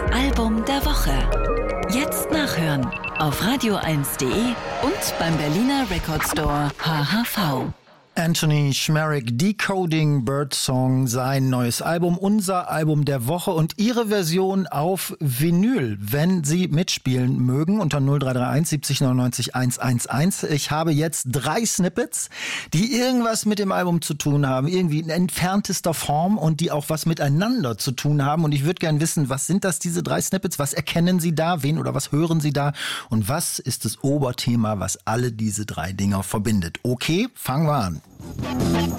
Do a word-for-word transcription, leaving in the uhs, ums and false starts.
Album der Woche. Jetzt nachhören auf radio eins punkt de und beim Berliner Record Store H H V. Anthony Schmerrick, Decoding Birdsong, sein neues Album, unser Album der Woche und Ihre Version auf Vinyl, wenn Sie mitspielen mögen, unter null drei drei eins siebzig neunundneunzig hundertelf. Ich habe jetzt drei Snippets, die irgendwas mit dem Album zu tun haben, irgendwie in entferntester Form und die auch was miteinander zu tun haben. Und ich würde gern wissen, was sind das, diese drei Snippets? Was erkennen Sie da? Wen oder was hören Sie da? Und was ist das Oberthema, was alle diese drei Dinger verbindet? Okay, fangen wir an.